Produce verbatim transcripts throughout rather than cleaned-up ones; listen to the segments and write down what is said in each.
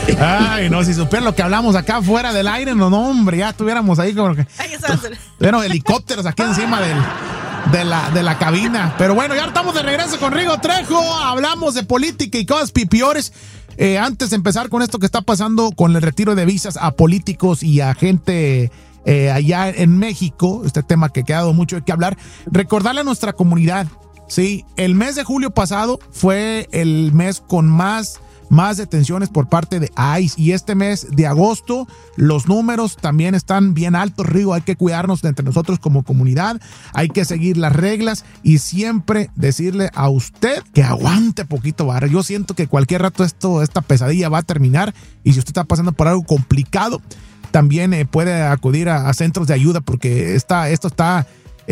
Ay, no, si supieran lo que hablamos acá fuera del aire, no, no hombre, ya estuviéramos ahí como que... Bueno, helicópteros aquí encima del, de, la, de la cabina. Pero bueno, ya estamos de regreso con Rigo Trejo. Hablamos de política y cosas pipiores. Eh, antes de empezar con esto que está pasando con el retiro de visas a políticos y a gente... Eh, allá en México, este tema que ha quedado mucho de qué hablar, recordarle a nuestra comunidad, sí, el mes de julio pasado fue el mes con más, más detenciones por parte de I C E y este mes de agosto los números también están bien altos, Rigo, hay que cuidarnos de entre nosotros como comunidad, hay que seguir las reglas y siempre decirle a usted que aguante poquito, barra. Yo siento que cualquier rato esto, esta pesadilla va a terminar y si usted está pasando por algo complicado, también eh, puede acudir a, a centros de ayuda porque está, esto está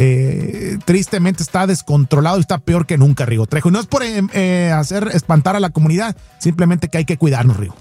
eh, tristemente está descontrolado y está peor que nunca, Rigo Trejo. Y no es por eh, eh, hacer espantar a la comunidad, simplemente que hay que cuidarnos, Rigo.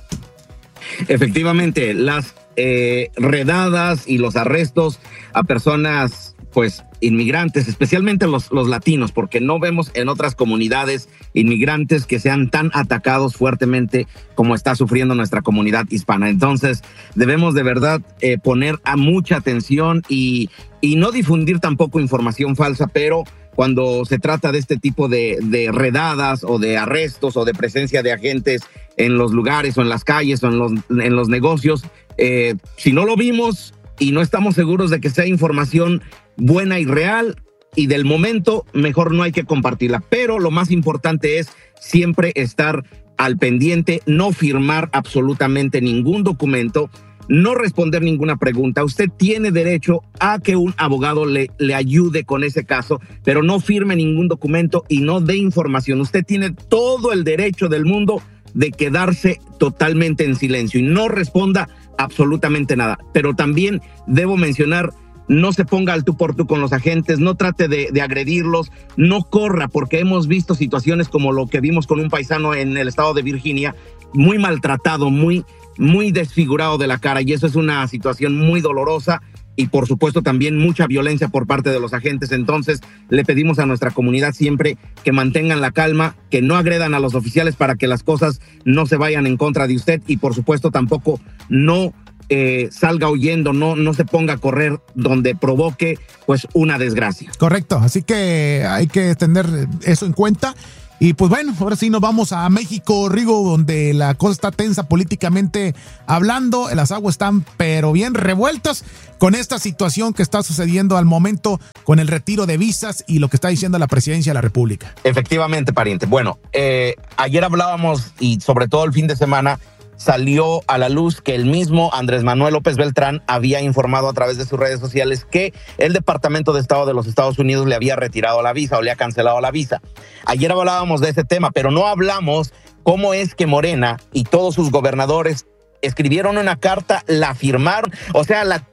Efectivamente, las eh, redadas y los arrestos a personas, pues, inmigrantes, especialmente los, los latinos, porque no vemos en otras comunidades inmigrantes que sean tan atacados fuertemente como está sufriendo nuestra comunidad hispana. Entonces, debemos de verdad eh, poner a mucha atención y, y no difundir tampoco información falsa, pero cuando se trata de este tipo de, de redadas o de arrestos o de presencia de agentes en los lugares o en las calles o en los, en los negocios, eh, si no lo vimos y no estamos seguros de que sea información buena y real y del momento, mejor no hay que compartirla. Pero lo más importante es siempre estar al pendiente, no firmar absolutamente ningún documento, no responder ninguna pregunta. Usted tiene derecho a que un abogado le, le ayude con ese caso, pero no firme ningún documento y no dé información. Usted tiene todo el derecho del mundo de quedarse totalmente en silencio y no responda absolutamente nada. Pero también debo mencionar, no se ponga al tú por tú con los agentes, no trate de, de agredirlos, no corra, porque hemos visto situaciones como lo que vimos con un paisano en el estado de Virginia, muy maltratado, muy, muy desfigurado de la cara, y eso es una situación muy dolorosa y por supuesto también mucha violencia por parte de los agentes. Entonces le pedimos a nuestra comunidad siempre que mantengan la calma, que no agredan a los oficiales para que las cosas no se vayan en contra de usted y por supuesto tampoco no Eh, salga huyendo, no, no se ponga a correr donde provoque pues una desgracia. Correcto, así que hay que tener eso en cuenta. Y pues bueno, ahora sí nos vamos a México, Rigo, donde la cosa está tensa políticamente hablando, las aguas están pero bien revueltas con esta situación que está sucediendo al momento con el retiro de visas y lo que está diciendo la presidencia de la República. Efectivamente, pariente. Bueno, eh, ayer hablábamos y sobre todo el fin de semana salió a la luz que el mismo Andrés Manuel López Beltrán había informado a través de sus redes sociales que el Departamento de Estado de los Estados Unidos le había retirado la visa o le ha cancelado la visa. Ayer hablábamos de ese tema, pero no hablamos cómo es que Morena y todos sus gobernadores escribieron una carta, la firmaron, o sea, la